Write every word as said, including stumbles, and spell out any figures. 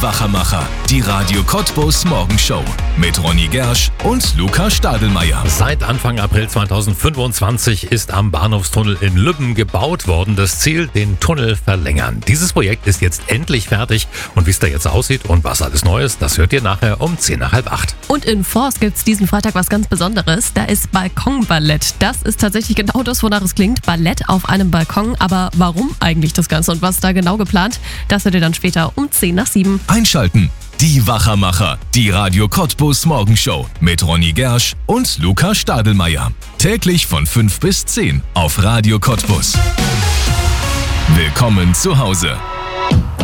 Die Wachermacher, die Radio Cottbus Morgenshow mit Ronny Gersch und Luca Stadelmeier. Seit Anfang April zweitausendfünfundzwanzig ist am Bahnhofstunnel in Lübben gebaut worden. Das Ziel, den Tunnel verlängern. Dieses Projekt ist jetzt endlich fertig. Und wie es da jetzt aussieht und was alles Neues, das hört ihr nachher um zehn nach halb acht. Und in Forst gibt's diesen Freitag was ganz Besonderes. Da ist Balkonballett. Das ist tatsächlich genau das, wonach es klingt. Ballett auf einem Balkon. Aber warum eigentlich das Ganze und was da genau geplant? Das hört ihr dann später um zehn nach sieben. Einschalten. Die Wachermacher, die Radio Cottbus Morgenshow mit Ronny Gersch und Luca Stadelmeier. Täglich von fünf bis zehn auf Radio Cottbus. Willkommen zu Hause.